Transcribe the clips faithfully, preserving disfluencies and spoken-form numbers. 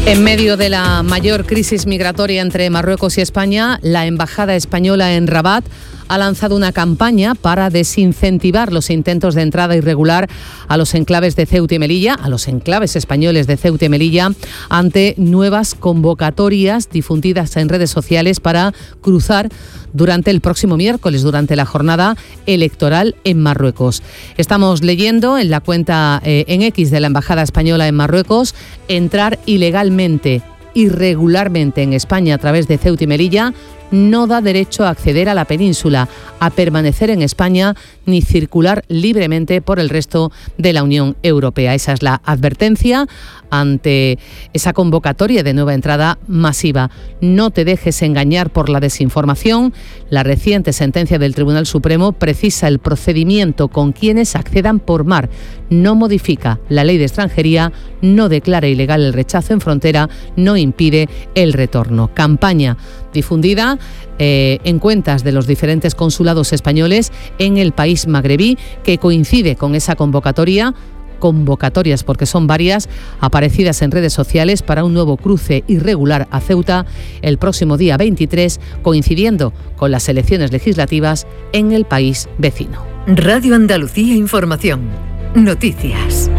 En medio de la mayor crisis migratoria entre Marruecos y España, la Embajada Española en Rabat ha lanzado una campaña para desincentivar los intentos de entrada irregular a los enclaves de Ceuta y Melilla, a los enclaves españoles de Ceuta y Melilla, ante nuevas convocatorias difundidas en redes sociales para cruzar durante el próximo miércoles, durante la jornada electoral en Marruecos. Estamos leyendo en la cuenta eh, en X de la Embajada Española en Marruecos: entrar ilegalmente, irregularmente en España a través de Ceuta y Melilla no da derecho a acceder a la península, a permanecer en España ni circular libremente por el resto de la Unión Europea. Esa es la advertencia ante esa convocatoria de nueva entrada masiva. No te dejes engañar por la desinformación. La reciente sentencia del Tribunal Supremo precisa el procedimiento con quienes accedan por mar. No modifica la ley de extranjería, no declara ilegal el rechazo en frontera, no impide el retorno. Campaña difundida eh, en cuentas de los diferentes consulados españoles en el país magrebí, que coincide con esa convocatoria, convocatorias porque son varias, aparecidas en redes sociales para un nuevo cruce irregular a Ceuta el próximo día veintitrés, coincidiendo con las elecciones legislativas en el país vecino. Radio Andalucía Información. Noticias.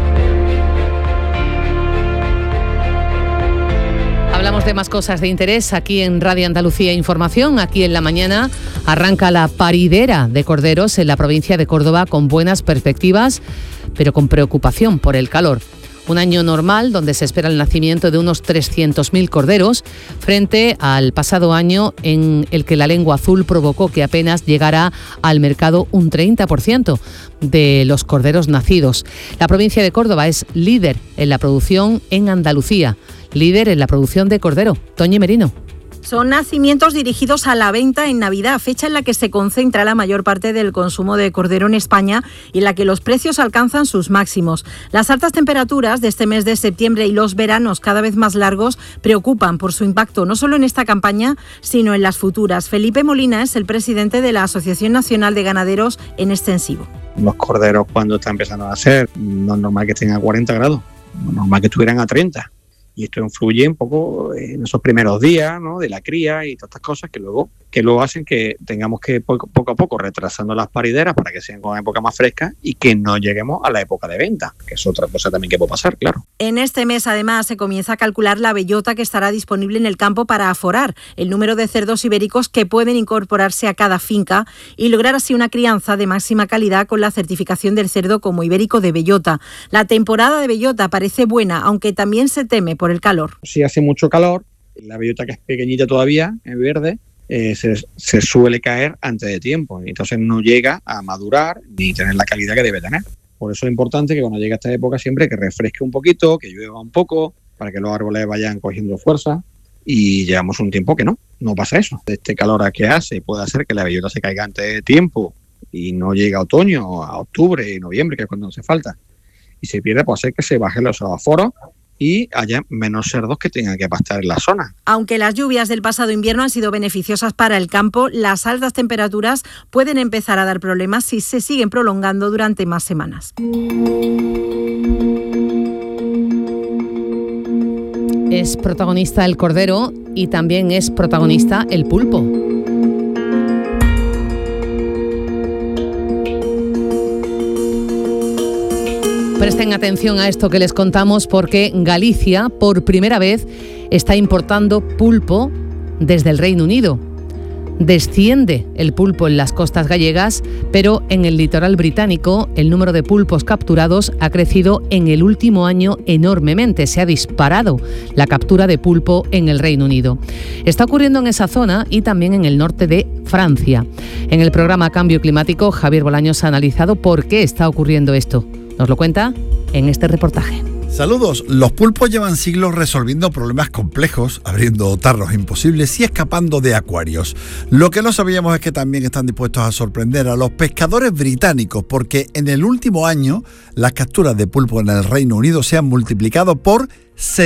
Hablamos de más cosas de interés aquí en Radio Andalucía Información. Aquí en la mañana arranca la paridera de corderos en la provincia de Córdoba con buenas perspectivas, pero con preocupación por el calor. Un año normal donde se espera el nacimiento de unos trescientos mil corderos, frente al pasado año en el que la lengua azul provocó que apenas llegara al mercado un treinta por ciento de los corderos nacidos. La provincia de Córdoba es líder en la producción en Andalucía, líder en la producción de cordero. Toñi Merino. Son nacimientos dirigidos a la venta en Navidad, fecha en la que se concentra la mayor parte del consumo de cordero en España y en la que los precios alcanzan sus máximos. Las altas temperaturas de este mes de septiembre y los veranos cada vez más largos preocupan por su impacto no solo en esta campaña, sino en las futuras. Felipe Molina es el presidente de la Asociación Nacional de Ganaderos en Extensivo. Los corderos, cuando están empezando a nacer, no es normal que estén a cuarenta grados, no es normal que estuvieran a treinta. Y esto influye un poco en esos primeros días, ¿no?, de la cría y todas estas cosas que luego, que luego hacen que tengamos que poco, poco a poco retrasando las parideras para que sean con época más fresca y que no lleguemos a la época de venta, que es otra cosa también que puede pasar, claro. En este mes, además, se comienza a calcular la bellota que estará disponible en el campo para aforar el número de cerdos ibéricos que pueden incorporarse a cada finca y lograr así una crianza de máxima calidad con la certificación del cerdo como ibérico de bellota. La temporada de bellota parece buena, aunque también se teme por el calor. Si hace mucho calor, la bellota, que es pequeñita todavía, es verde, eh, se, se suele caer antes de tiempo, y entonces no llega a madurar ni tener la calidad que debe tener. Por eso es importante que cuando llegue a esta época siempre que refresque un poquito, que llueva un poco, para que los árboles vayan cogiendo fuerza, y llevamos un tiempo que no, no pasa eso. Este calor que hace puede hacer que la bellota se caiga antes de tiempo y no llegue a otoño, a octubre y noviembre, que es cuando hace falta, y se pierde, puede hacer que se bajen los aforos y haya menos cerdos que tengan que pastar en la zona. Aunque las lluvias del pasado invierno han sido beneficiosas para el campo, las altas temperaturas pueden empezar a dar problemas si se siguen prolongando durante más semanas. Es protagonista el cordero y también es protagonista el pulpo. Presten atención a esto que les contamos, porque Galicia, por primera vez, está importando pulpo desde el Reino Unido. Desciende el pulpo en las costas gallegas, pero en el litoral británico el número de pulpos capturados ha crecido en el último año enormemente. Se ha disparado la captura de pulpo en el Reino Unido. Está ocurriendo en esa zona y también en el norte de Francia. En el programa Cambio Climático, Javier Bolaños ha analizado por qué está ocurriendo esto. Nos lo cuenta en este reportaje. Saludos. Los pulpos llevan siglos resolviendo problemas complejos, abriendo tarros imposibles y escapando de acuarios. Lo que no sabíamos es que también están dispuestos a sorprender a los pescadores británicos, porque en el último año las capturas de pulpo en el Reino Unido se han multiplicado por